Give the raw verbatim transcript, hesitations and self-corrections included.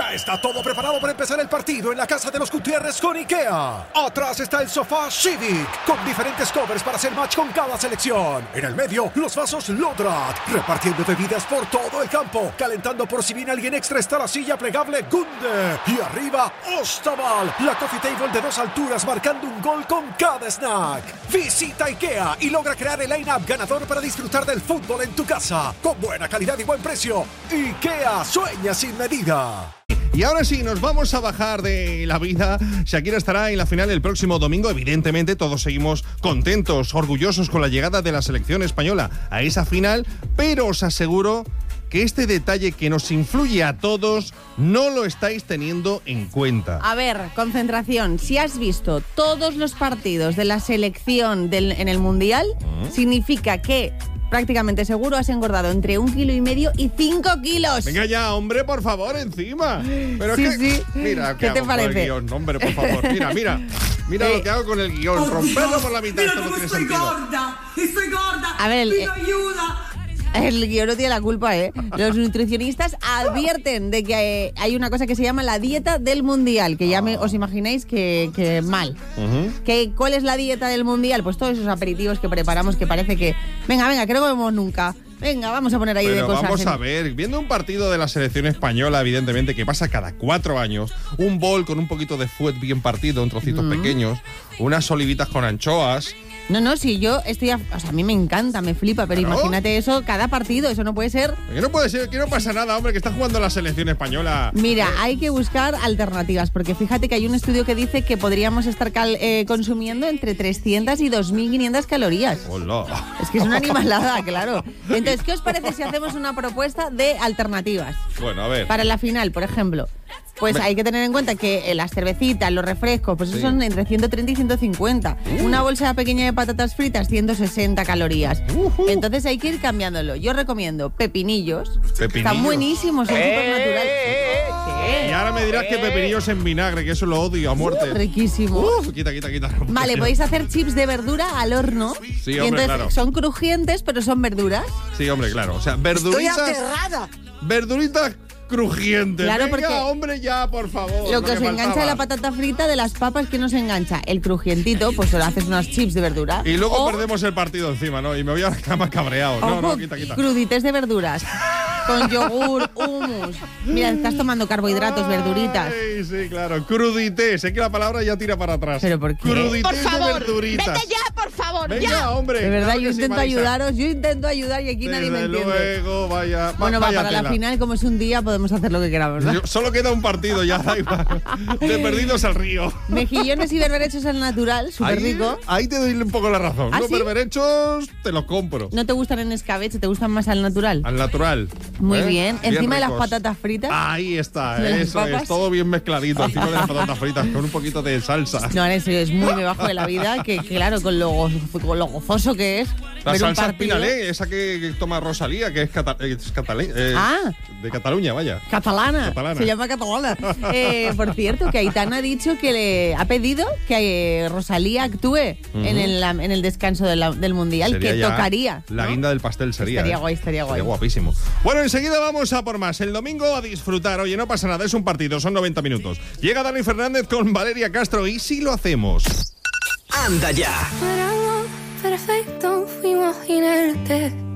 Ya está todo preparado para empezar el partido en la casa de los Gutiérrez con IKEA. Atrás está el sofá Civic, con diferentes covers para hacer match con cada selección. En el medio, los vasos Lodrat, repartiendo bebidas por todo el campo. Calentando por si viene alguien extra está la silla plegable Gunde. Y arriba, Ostaval, la coffee table de dos alturas marcando un gol con cada snack. Visita IKEA y logra crear el line-up ganador para disfrutar del fútbol en tu casa. Con buena calidad y buen precio. IKEA, sueña sin medida. Y ahora sí, nos vamos a bajar de la vida. Shakira estará en la final el próximo domingo. Evidentemente, todos seguimos contentos, orgullosos con la llegada de la selección española a esa final, pero os aseguro que este detalle que nos influye a todos no lo estáis teniendo en cuenta. A ver, concentración. Si has visto todos los partidos de la selección del, en el Mundial, ¿Mm? significa que prácticamente seguro has engordado entre un kilo y medio y cinco kilos. Venga ya, hombre, por favor, encima. Pero sí, es que, sí. Mira, ¿qué, ¿Qué te hago parece? Con el guión? Hombre, por favor, mira, mira. Mira eh. lo que hago con el guión. Oh, Romperlo Dios, por la mitad. Mira Esto no cómo tiene estoy sentido. gorda. Estoy gorda. A ver, el, Pido ayuda. El guión no tiene la culpa, ¿eh? Los nutricionistas advierten de que eh, hay una cosa que se llama la dieta del Mundial, que ya me, os imagináis que, que mal. Uh-huh. ¿Que, ¿Cuál es la dieta del Mundial? Pues todos esos aperitivos que preparamos que parece que... Venga, venga, que no comemos nunca. Venga, vamos a poner ahí Pero de cosas. Vamos en... a ver, viendo un partido de la selección española, evidentemente, que pasa cada cuatro años, un bol con un poquito de fuet bien partido, en trocitos uh-huh. pequeños, unas olivitas con anchoas... No, no, sí, yo estoy... A, o sea, a mí me encanta, me flipa, pero ¿Claro? imagínate eso cada partido, eso no puede ser... Que no puede ser, que no pasa nada, hombre, que está jugando la selección española. Mira, eh. hay que buscar alternativas, porque fíjate que hay un estudio que dice que podríamos estar cal, eh, consumiendo entre trescientas y dos mil quinientas calorías. Hola. Es que es una animalada, claro. Entonces, ¿qué os parece si hacemos una propuesta de alternativas? Bueno, a ver. Para la final, por ejemplo. Pues hay que tener en cuenta que las cervecitas, los refrescos, pues sí. son entre ciento treinta y ciento cincuenta. Uh. Una bolsa pequeña de patatas fritas, ciento sesenta calorías. Uh-huh. Entonces hay que ir cambiándolo. Yo recomiendo pepinillos. Pepinillos. Están buenísimos, son ¡Eh! súper naturales. Y ahora me dirás ¿Qué? que pepinillos en vinagre, que eso lo odio a muerte. Uh, riquísimo. Uf, quita, quita, quita. Vale, podéis hacer chips de verdura al horno. Sí, y hombre, entonces claro. son crujientes, pero son verduras. Sí, hombre, claro. O sea, verduritas. Estoy aterrada. Verduritas crujientes. Claro, Venga, porque hombre, ya, por favor. Lo que os faltaba. engancha de la patata frita, de las papas, que nos engancha el crujientito, pues lo haces unos chips de verdura. Y luego o, perdemos el partido encima, ¿no? Y me voy a la cama cabreado. No, no, quita, quita. Crudités de verduras. Con yogur, hummus. Mira, estás tomando carbohidratos, Ay, verduritas. Sí, sí, claro. Crudités. Sé que la palabra ya tira para atrás. ¿Pero por qué? Crudités por favor, de verduritas. vete ya, por favor, Venga, ya. hombre. De verdad, claro yo que sí, intento Marisa. ayudaros, yo intento ayudar y aquí Desde nadie me entiende. luego, vaya. Bueno, va, vaya para tela. la final, como es un día, podemos hacer lo que queramos, ¿no? Yo, solo queda un partido ya, da igual. De perdidos al río. Mejillones y berberechos al natural, súper Ahí, rico. ahí te doy un poco la razón. ¿Ah, Los sí? berberechos te los compro. ¿No te gustan en escabeche? ¿Te gustan más al natural? Al natural. Muy ¿eh? bien. Encima de las ricos. patatas fritas. Ahí está, ¿De las eso papas? es. Todo bien mezcladito. Encima de las patatas fritas con un poquito de salsa. No, en serio, es muy debajo de la vida, que, que claro, con lo, go- con lo gozoso que es. La ver un salsa partido. espinalé, esa que, que toma Rosalía, que es, cata, es catale- eh, Ah. de Cataluña, vaya. Catalana. Catalana. Se llama catalana. Eh, por cierto, que Aitana ha dicho que le ha pedido que eh, Rosalía actúe uh-huh. en, el, en el descanso de la, del Mundial, Sería que ya tocaría. La ¿no? guinda del pastel sería. Estaría ¿eh? guay, estaría guay. Sería guapísimo. Bueno, enseguida vamos a por más. El domingo a disfrutar. Oye, no pasa nada, es un partido, son noventa minutos. Llega Dani Fernández con Valeria Castro y si lo hacemos. Anda ya. Para algo perfecto fuimos inertes.